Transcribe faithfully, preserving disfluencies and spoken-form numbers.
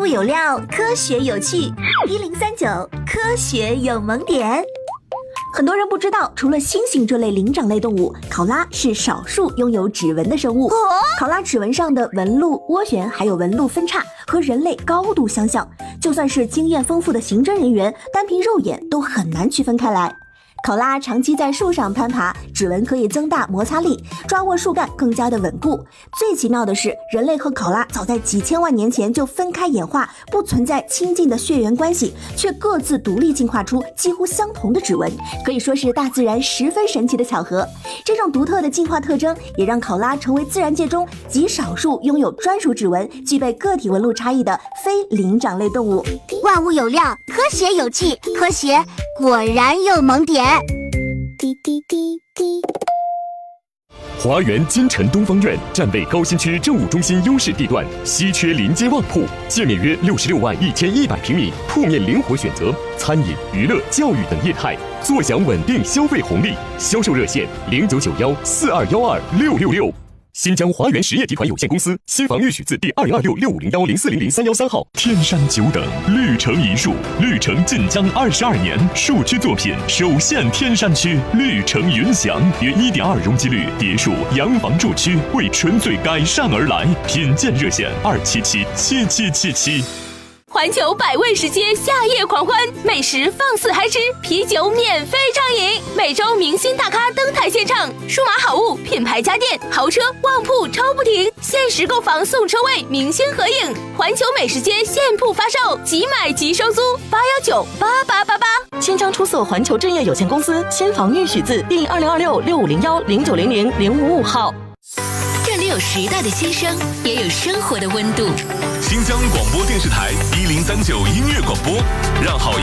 物有料，科学有趣。一零三九科学有萌点。很多人不知道，除了猩猩这类灵长类动物，考拉是少数拥有指纹的生物。哦、考拉指纹上的纹路、涡旋还有纹路分叉和人类高度相像，就算是经验丰富的刑侦人员，单凭肉眼都很难区分开来。考拉长期在树上攀爬，指纹可以增大摩擦力，抓握树干更加的稳固。最奇妙的是，人类和考拉早在几千万年前就分开演化，不存在亲近的血缘关系，却各自独立进化出几乎相同的指纹，可以说是大自然十分神奇的巧合。这种独特的进化特征也让考拉成为自然界中极少数拥有专属指纹、具备个体纹路差异的非灵长类动物。 万物有料，科学有趣，科学果然有萌点。滴滴滴滴。 华源金城东方苑站位高新区政务中心优势地段，稀缺临街旺铺，界面约六十六万一千一百平米，铺面灵活选择，餐饮、娱乐、教育等业态，坐享稳定消费红利。销售热线零九九幺四二幺二六六六。新疆华源实业集团有限公司新房预许字第二零二六六五零幺零四零零三幺三号。天山久等，绿城一树，绿城晋江二十二年，树区作品首现天山区，绿城云祥约一点二容积率别墅洋房住区，为纯粹改善而来。品鉴热线二七七七七七七。 环球百味食街夏夜狂欢，美食放肆嗨吃，啤酒免费畅饮，每周明星大咖登台献唱，数码好物、品牌家电、豪车、旺铺抽不停，限时购房送车位，明星合影。环球美食街现铺发售，即买即收租，八幺九八八八八。 新疆出色环球置业有限公司新房预许字第二零二六六五零幺零九零零零五五号。 这里有时代的心声，也有生活的温度。 新疆广播电视台一零三九音乐广播，让好音